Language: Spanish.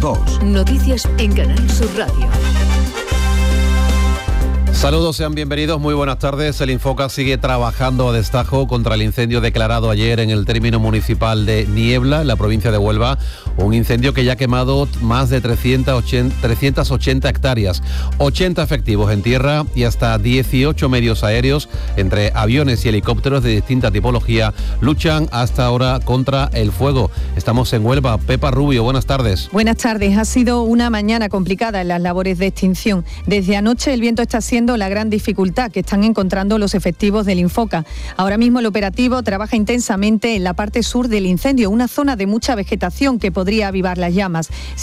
2. Noticias en Canal Sur Radio. Saludos, sean bienvenidos, muy buenas tardes. El Infoca sigue trabajando a destajo contra el incendio declarado ayer en el término municipal de Niebla, en la provincia de Huelva. Un incendio que ya ha quemado más de 380 hectáreas, 80 efectivos en tierra y hasta 18 medios aéreos, entre aviones y helicópteros de distinta tipología, luchan hasta ahora contra el fuego. Estamos en Huelva. Pepa Rubio, buenas tardes. Buenas tardes. Ha sido una mañana complicada en las labores de extinción. Desde anoche el viento está siendo la gran dificultad que están encontrando los efectivos del Infoca. Ahora mismo el operativo trabaja intensamente en la parte sur del incendio, una zona de mucha vegetación que podría avivar las llamas.